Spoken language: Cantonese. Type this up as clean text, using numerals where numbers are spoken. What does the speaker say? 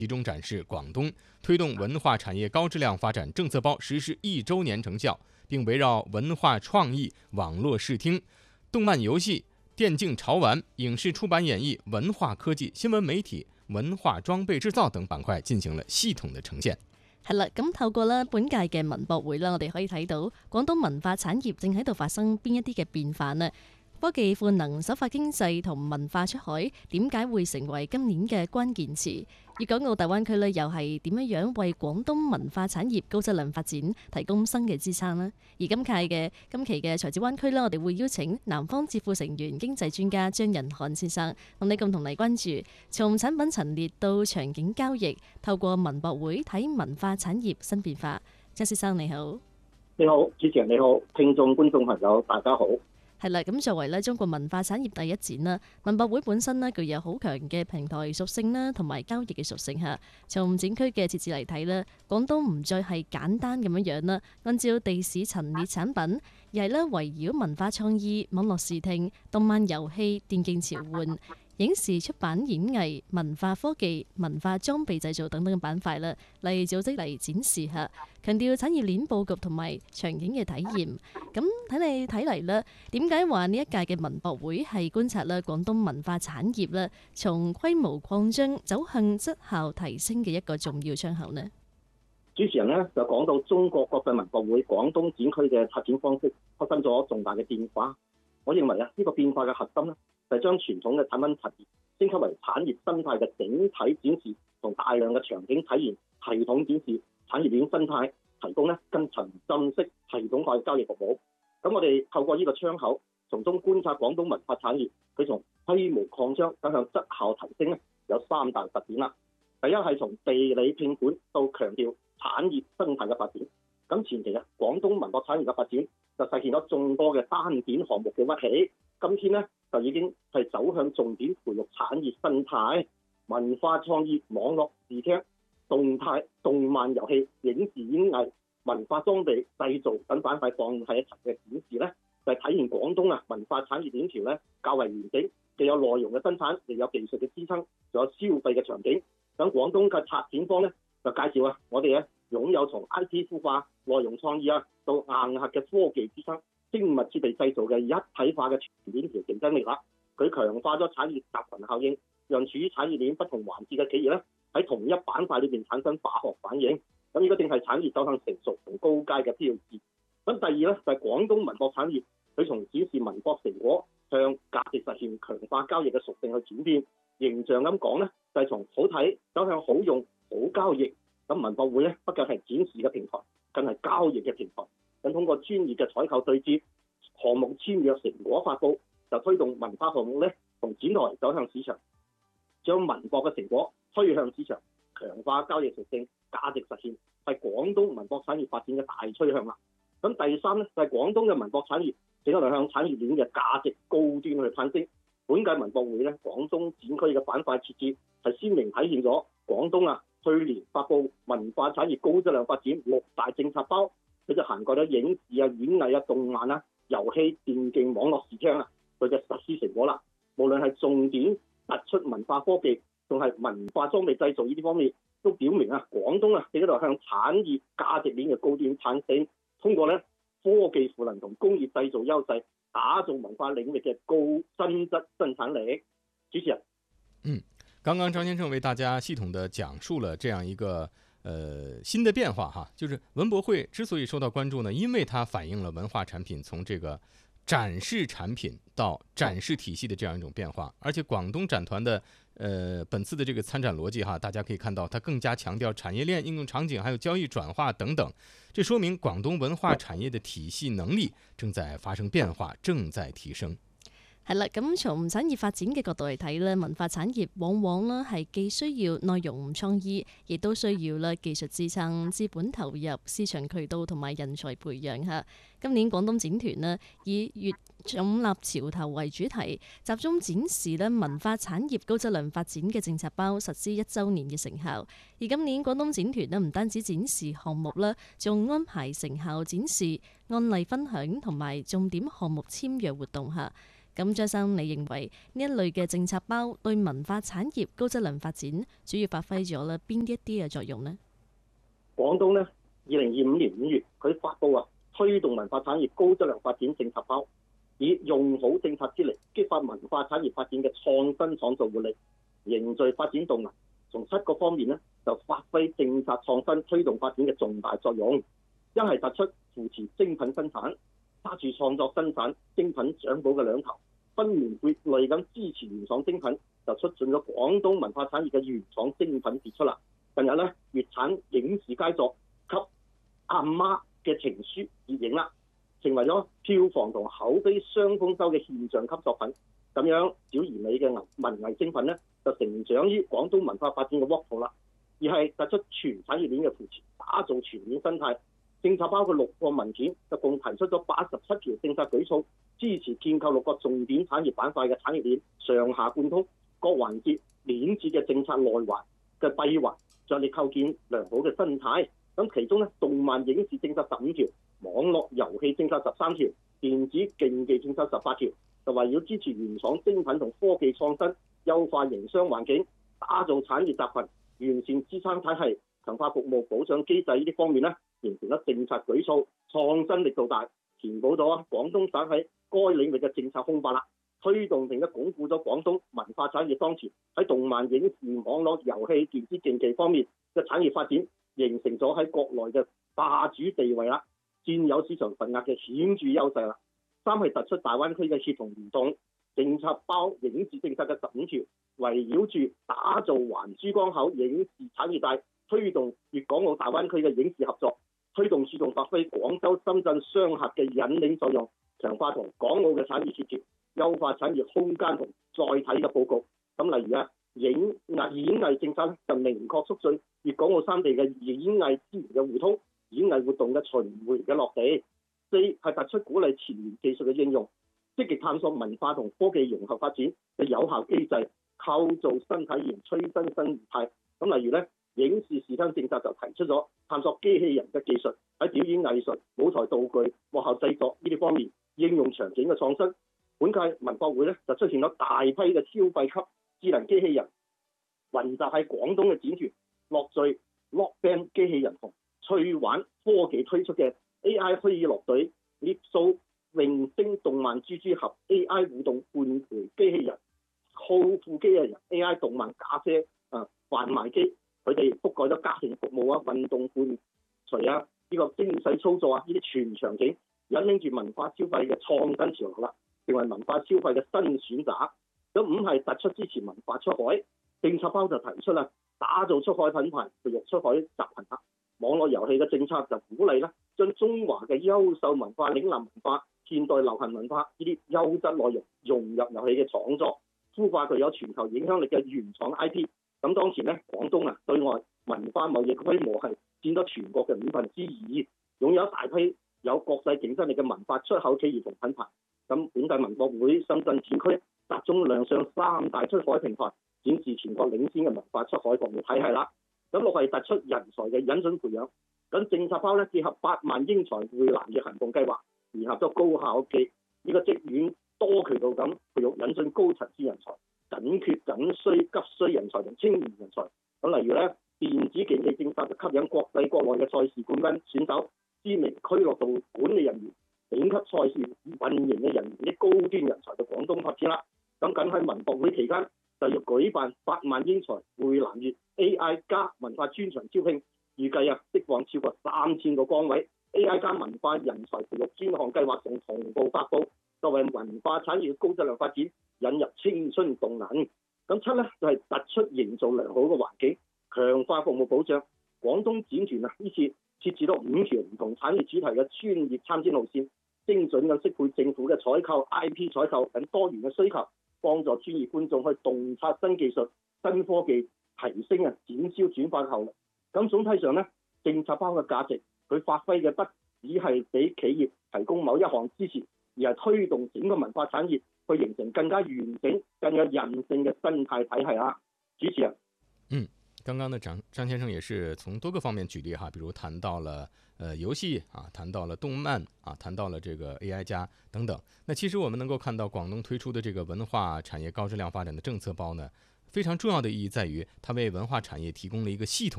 集中展示广東推動文化產業高質量發展政策包實施1週年成效，並圍繞文化創意、網絡視聽、動漫遊戲、電競潮玩、影視出版演繹、文化科技、新聞媒體、文化裝備製造等板塊進行了系統的呈現。 係啦，咁透過咧本屆嘅文博會啦，我哋可以睇到廣東文化產業正喺度發生邊一啲嘅變化呢？科技賦能、首發經濟同文化出海，點解會成為今年嘅關鍵詞？粵港澳大灣區咧，又係點樣為廣東文化產業高質量發展提供新嘅支撐呢？而今期嘅財智灣區呢，我哋會邀請南方智庫成員經濟專家張仁漢先生，同你共同嚟關注從產品陳列到場景交易，透過文博會睇文化產業新變化。張先生你好。 你好，主持人你好，聽眾觀眾朋友大家好。 係啦，咁作為咧中國文化產業第一展啦，文博會本身呢具有好強嘅平台屬性啦，同埋交易嘅屬性嚇。從展區嘅設置嚟睇咧，廣東唔再係簡單咁樣啦，按照地市陳列產品，而係咧圍繞文化創意、網絡視聽、動漫遊戲、電競潮玩、影視出版演藝、文化科技、文化裝備製造等等嘅板塊啦，嚟組織嚟展示下，強調產業鏈佈局同埋場景嘅體驗。咁睇嚟咧，點解話呢一屆嘅文博會係觀察咧廣東文化產業咧從規模擴張走向質效提升嘅一個重要窗口呢？ 主持人呢就講到中國國際文博會廣東展區嘅策展方式發生咗重大嘅變化。我認為呢個變化嘅核心呢，就係將傳統嘅產品陳列升級為產業生態嘅整體展示，同大量嘅場景體驗系統展示產業鏈生態，提供更沉浸式系統化嘅交易服務。咁我哋透過呢個窗口，從中觀察廣東文化產業，佢從規模擴張走向質效提升有3大特點啦。第一係從地理拼盤到強調產業生態嘅發展。咁前期廣東文博產業嘅發展就實現咗眾多嘅單點項目嘅崛起。今天就已經係走向重點培育產業生態、文化創意、網絡視聽、動漫遊戲、影視演藝、文化裝備製造等板塊放喺一齊嘅展示就係體現廣東文化產業鏈條較為完整，既有內容嘅生產，亦有技術嘅支撐，仲有消費嘅場景。咁廣東嘅策展方就介紹我哋擁有從 IT 孵化、內容創意到硬核嘅科技支撐、精密設備製造嘅一體化嘅全鏈條競爭力啦。佢強化咗產業集群效應，讓處於產業鏈不同環節嘅企業喺同一板塊裏邊產生化學反應。咁呢個正係產業走向成熟同高階嘅標誌。咁第二就係廣東文博產業，佢從展示文博成果向價值實現強化交易嘅屬性去轉變。形象咁講就係從好睇走向好用、好交易。咁文博會不僅係展示嘅平台，更係交易嘅平台。咁通過專業嘅採購對接、項目簽約、成果發佈，就推動文化項目從展台走向市場，將文博嘅成果推向市場，強化交易屬性、價值實現，係廣東文博產業發展嘅大趨向啦。咁第三就係廣東嘅文博產業正喺度向產業鏈嘅價值高端去攀升。本屆文博會廣東展區嘅板塊設置係鮮明體現咗廣東去年發佈文化產業高質量發展6大政策包，佢就涵蓋咗影視演藝動漫遊戲、電競、網絡視聽佢嘅實施成果啦。無論係重點突出文化科技，仲係文化裝備製造呢啲方面，都表明廣東正喺度向產業價值鏈嘅高端攀升，通過科技賦能同工業製造優勢，打造文化領域嘅高增質生產力。主持人， 剛剛張先生為大家系統地講述了這樣一個新的變化哈，就是文博會之所以受到關注呢，因為它反映了文化產品從這個展示產品到展示體系的這樣一種變化，而且廣東展團的本次的這個參展邏輯哈，大家可以看到它更加強調產業鏈應用場景，還有交易轉化等等，這說明廣東文化產業的體系能力正在發生變化，正在提升。 係啦，咁從產業發展嘅角度嚟睇咧，文化產業往往咧係既需要內容創意，亦都需要咧技術支撐、資本投入、市場渠道同埋人才培養嚇。今年廣東展團咧以粵總立潮頭為主題，集中展示咧文化產業高質量發展嘅政策包實施1週年嘅成效。而今年廣東展團咧唔單止展示項目啦，仲安排成效展示、案例分享同埋重點項目簽約活動嚇。咁咁張生，你認為呢一類嘅政策包對文化產業高質量發展主要發揮咗咧邊一啲嘅作用呢？ 廣東呢2025年5月佢發布推動文化產業高質量發展政策包，以用好政策之力激發文化產業發展嘅創新創造活力，凝聚發展動能。從7個方面呢，就發揮政策創新推動發展嘅重大作用。一係突出扶持精品生產，揸住創作生產精品掌寶嘅兩頭，分門別類咁支持原創精品，就促進咗廣東文化產業嘅原創精品傑出啦。近日呢，粵產影視佳作及阿媽嘅情書熱映啦，成為咗票房同口碑雙豐收嘅現象級作品。咁樣小而美嘅文藝精品呢，就成長於廣東文化發展嘅沃土啦。而係突出全產業鏈嘅扶持，打造全面生態。政策包括6個文件，就共提出咗87條政策舉措，支持建構6個重點產業板塊嘅產業鏈上下貫通，各環節鏈接嘅政策內環嘅閉環，着力構建良好嘅生態。咁其中咧，動漫影視政策15條，網絡遊戲政策13條，電子競技政策18條，就圍繞支持原廠精品同科技創新，優化營商環境，打造產業集群，完善支撐體系，強化服務保障機制呢啲方面咧，形成咗政策舉措，創新力度大，填補咗廣東省喺該領域嘅政策空白啦，推動並且鞏固咗廣東文化產業當前喺動漫影視、網絡遊戲、電子競技方面嘅產業發展，形成咗喺國內嘅霸主地位啦，佔有市場份額嘅顯著優勢啦。三係突出大灣區嘅協同聯動，政策包影視政策嘅15條，圍繞住打造環珠江口影視產業帶，推動粵港澳大灣區嘅影視合作，推動注重發揮廣州、深圳雙核嘅引領作用，強化同港澳嘅產業協調，優化產業空間同載體嘅佈局。咁例如演藝政策就明確促進粵港澳三地嘅演藝資源嘅互通，演藝活動嘅巡迴嘅落地。四係突出鼓勵前沿技術嘅應用，積極探索文化同科技融合發展嘅有效機制，構造新體驗，催生新業態。咁例如咧，影視視聽政策就提出咗探索機器人嘅技術喺表演藝術、舞台道具、幕後製作呢啲方面應用場景嘅創新。本屆文博會咧就出現咗大批嘅消費級智能機器人雲集喺廣東嘅展團，樂聚 Lockband 機器人同趣玩科技推出嘅 AI 虛擬樂隊、獵數榮星動漫豬豬俠 AI 互動伴陪機器人、浩富機器人 AI 動漫假車販賣機，佢哋覆蓋咗家庭服務啊、運動伴隨啊、呢個精細操作啊呢啲全場景，引領住文化消費嘅創新潮流啦，成為文化消費嘅新選擇。咁5係突出支持文化出海，政策包就提出啦，打造出海品牌，培育出海集群啦。網絡遊戲嘅政策就鼓勵啦，將中華嘅優秀文化、嶺南文化、現代流行文化呢啲優質內容融入遊戲嘅創作，孵化具有全球影響力嘅原創 IP。咁當前咧，廣東對外文化貿易規模係佔咗全國嘅2%，擁有大批有國際競爭力嘅文化出口企業同品牌。咁本屆文博會深圳展區集中亮相3大出海平台，展示全國領先嘅文化出海服務體系啦。咁6係突出人才嘅引進培養。咁政策包咧結合8萬英才匯南嘅行動計劃，聯合咗高校嘅呢個職院多渠道咁培育引進高層次人才，緊缺緊需急需人才同青年人才。咁例如咧，電子競技政策就吸引國際國內嘅賽事冠軍選手、知名俱樂部管理人員、頂級賽事運營嘅人員啲高端人才到廣東發展啦。咁緊喺文博會期間就要舉辦8萬英才匯南粵 AI 加文化專場招聘，預計釋放超過3000個崗位。AI 加文化人才培育專項計劃仲同步發布，作為文化產業嘅高質量發展，引入青春動能。咁7咧就係突出營造良好嘅環境，強化服務保障。廣東展團呢次設置咗5條唔同產業主題嘅專業參展路線，精準咁適配政府嘅採購、IP 採購等多元嘅需求，幫助專業觀眾去洞察新技術、新科技，提升展銷轉化效率。咁總體上咧，政策包嘅價值，佢發揮嘅不只係俾企業提供某一項支持，而係推動整個文化產業去形成更加完整、更有韌性嘅生態體系啊！主持人。 刚刚的张先生也是从多个方面举例哈，比如谈到了游戏啊，谈到了动漫啊，谈到了这个 AI 加等等。那其实我们能够看到广东推出的这个文化产业高质量发展的政策包呢，非常重要的意义在于它为文化产业提供了一个系统